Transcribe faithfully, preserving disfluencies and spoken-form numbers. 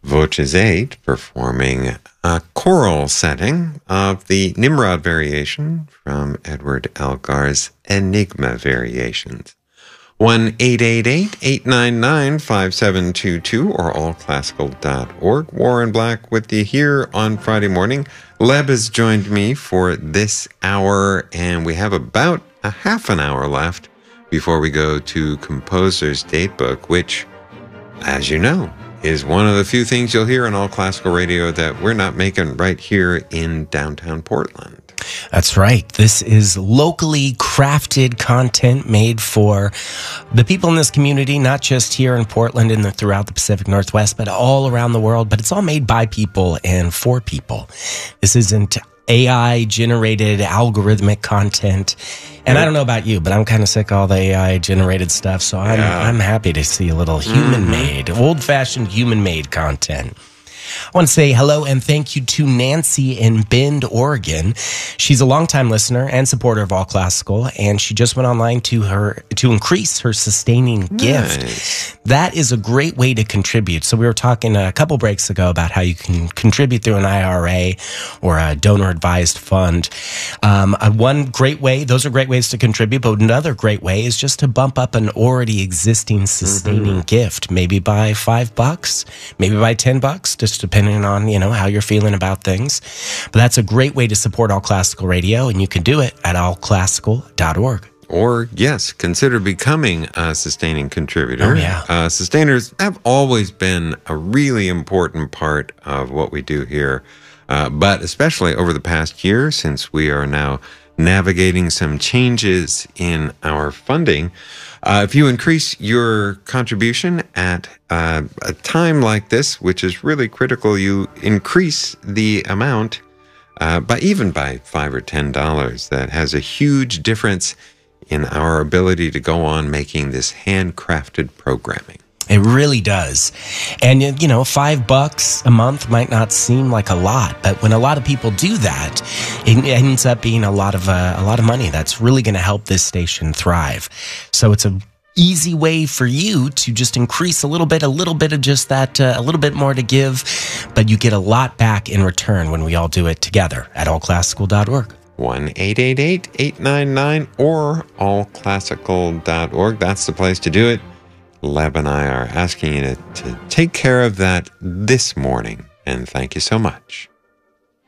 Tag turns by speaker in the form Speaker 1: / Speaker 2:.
Speaker 1: Voces eight performing a choral setting of the Nimrod Variation from Edward Elgar's Enigma Variations. one eight eight eight, eight nine nine, five seven two two or all classical dot org. Warren Black with you here on Friday morning. Leb has joined me for this hour, and we have about a half an hour left before we go to Composer's Datebook, which, as you know, is one of the few things you'll hear on All Classical Radio that we're not making right here in downtown Portland.
Speaker 2: That's right. This is locally crafted content made for the people in this community, not just here in Portland and the, throughout the Pacific Northwest, but all around the world. But it's all made by people and for people. This isn't A I-generated algorithmic content. And I don't know about you, but I'm kind of sick of all the A I-generated stuff, so I'm, yeah. I'm happy to see a little human-made, mm-hmm. old-fashioned human-made content. I want to say hello and thank you to Nancy in Bend, Oregon. She's a longtime listener and supporter of All Classical, and she just went online to her to increase her sustaining
Speaker 1: nice.
Speaker 2: gift. That is a great way to contribute. So we were talking a couple breaks ago about how you can contribute through an I R A or a donor-advised fund. Um, one great way, those are great ways to contribute, but another great way is just to bump up an already existing sustaining mm-hmm. gift, maybe by five bucks, maybe by ten bucks, just depending on, you know, how you're feeling about things. But that's a great way to support All Classical Radio, and you can do it at all classical dot org.
Speaker 1: Or, yes, consider becoming a sustaining contributor.
Speaker 2: Oh, yeah.
Speaker 1: Uh, sustainers have always been a really important part of what we do here, uh, but especially over the past year, since we are now navigating some changes in our funding. Uh, if you increase your contribution at uh, a time like this, which is really critical, you increase the amount uh, by even by five or ten dollars. That has a huge difference in our ability to go on making this handcrafted programming.
Speaker 2: It really does. And, you know, five bucks a month might not seem like a lot, but when a lot of people do that, it ends up being a lot of uh, a lot of money that's really going to help this station thrive. So it's a easy way for you to just increase a little bit, a little bit of just that, uh, a little bit more to give, but you get a lot back in return when we all do it together at all classical dot org.
Speaker 1: one eight eight eight, eight nine nine or all classical dot org. That's the place to do it. Leb and I are asking you to, to take care of that this morning, and thank you so much.